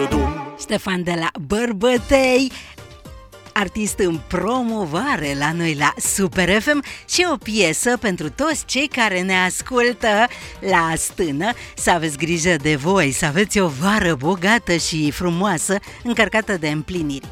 Ștefan de la Bărbătei, artist în promovare la noi la Super FM, și o piesă pentru toți cei care ne ascultă la stână. Să aveți grijă de voi, să aveți o vară bogată și frumoasă, încărcată de împliniri.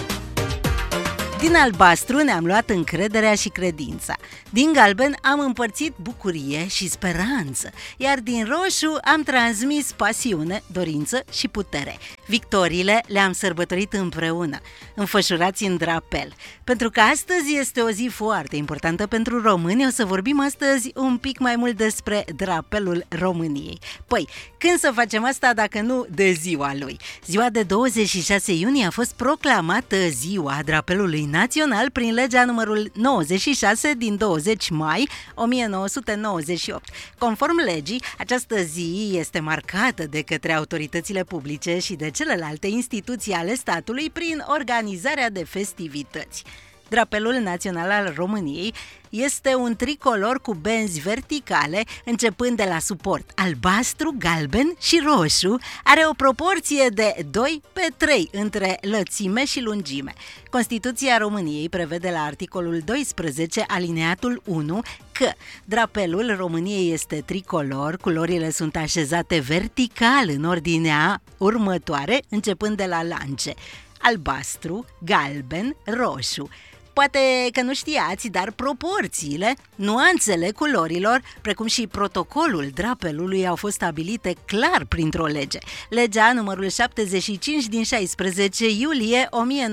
Din albastru ne-am luat încrederea și credința. Din galben am împărțit bucurie și speranță, iar din roșu am transmis pasiune, dorință și putere. Victoriile le-am sărbătorit împreună, înfășurați în drapel. Pentru că astăzi este o zi foarte importantă pentru români, o să vorbim astăzi un pic mai mult despre drapelul României. Păi, când să facem asta dacă nu de ziua lui? Ziua de 26 iunie a fost proclamată ziua drapelului național prin legea numărul 96 din 20 mai 1998. Conform legii, această zi este marcată de către autoritățile publice și de celelalte instituții ale statului prin organizarea de festivități. Drapelul național al României este un tricolor cu benzi verticale, începând de la suport albastru, galben și roșu. Are o proporție de 2:3 între lățime și lungime. Constituția României prevede la articolul 12, alineatul 1, că drapelul României este tricolor, culorile sunt așezate vertical în ordinea următoare, începând de la lance: albastru, galben, roșu. Poate că nu știați, dar proporțiile, nuanțele culorilor, precum și protocolul drapelului au fost stabilite clar printr-o lege. Legea numărul 75 din 16 iulie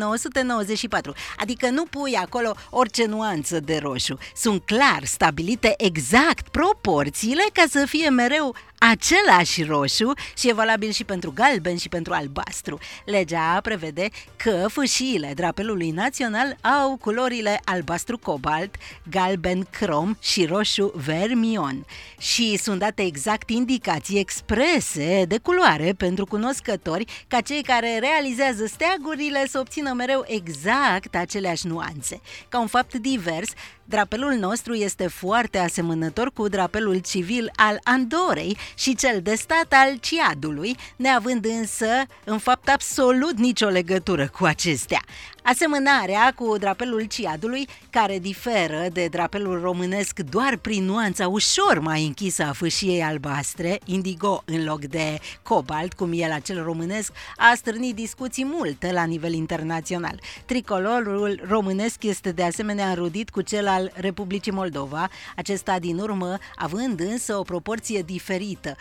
1994. Adică nu pui acolo orice nuanță de roșu. Sunt clar stabilite exact proporțiile ca să fie mereu același roșu și e valabil și pentru galben și pentru albastru. Legea prevede că fâșiile drapelului național au culorile albastru cobalt, galben crom și roșu vermion și sunt date exact indicații exprese de culoare pentru cunoscători, ca cei care realizează steagurile să obțină mereu exact aceleași nuanțe. Ca un fapt divers, drapelul nostru este foarte asemănător cu drapelul civil al Andorei și cel de stat al Ciadului, neavând însă în fapt absolut nicio legătură cu acestea. Asemănarea cu drapelul Ciadului, care diferă de drapelul românesc doar prin nuanța ușor mai închisă a fâșiei albastre, indigo în loc de cobalt, cum e la cel românesc, a stârnit discuții multe la nivel internațional. Tricolorul românesc este de asemenea înrudit cu cel al Republicii Moldova, acesta din urmă având însă o proporție diferită,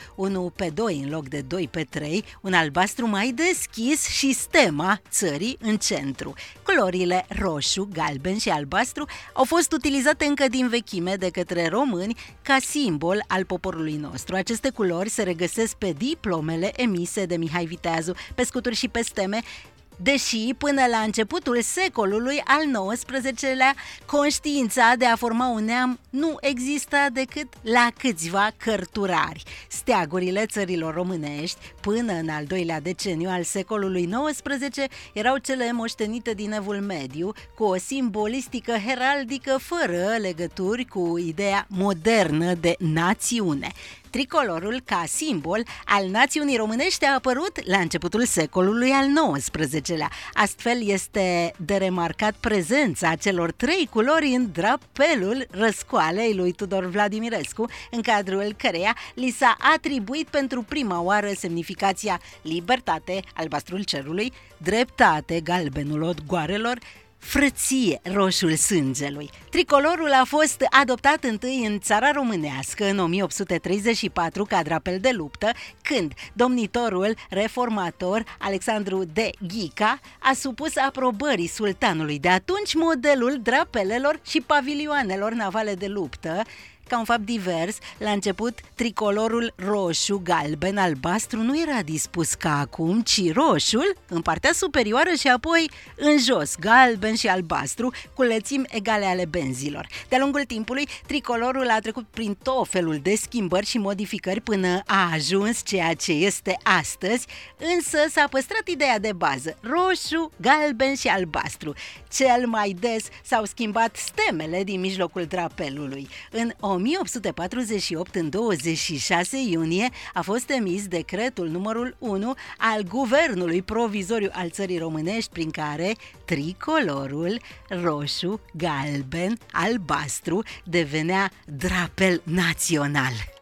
1:2 în loc de 2:3, un albastru mai deschis și stema țării în centru. Culorile roșu, galben și albastru au fost utilizate încă din vechime de către români ca simbol al poporului nostru. Aceste culori se regăsesc pe diplomele emise de Mihai Viteazu, pe scuturi și pe steme, deși până la începutul secolului al XIX-lea conștiința de a forma un neam nu exista decât la câțiva cărturari. Steagurile țărilor românești, până în al doilea deceniu al secolului XIX, erau cele moștenite din Evul Mediu, cu o simbolistică heraldică fără legături cu ideea modernă de națiune. Tricolorul, ca simbol al națiunii românești, a apărut la începutul secolului al XIX-lea. Astfel este de remarcat prezența celor trei culori în drapelul răscoalei lui Tudor Vladimirescu, în cadrul căreia li s-a atribuit pentru prima oară semnificația libertate, albastrul cerului, dreptate, galbenul odgoarelor, frăție, roșul sângelui. Tricolorul a fost adoptat întâi în țara românească în 1834 ca drapel de luptă, când domnitorul reformator Alexandru de Ghica a supus aprobării sultanului de atunci modelul drapelelor și pavilioanelor navale de luptă. Ca un fapt divers, la început tricolorul roșu, galben, albastru nu era dispus ca acum, ci roșul în partea superioară și apoi în jos, galben și albastru, cu lățimi egale ale benzilor. De-a lungul timpului, tricolorul a trecut prin tot felul de schimbări și modificări până a ajuns ceea ce este astăzi, însă s-a păstrat ideea de bază, roșu, galben și albastru. Cel mai des s-au schimbat stemele din mijlocul drapelului. În 1848, în 26 iunie, a fost emis decretul numărul 1 al Guvernului Provizoriu al țării românești, prin care tricolorul roșu, galben, albastru devenea drapel național.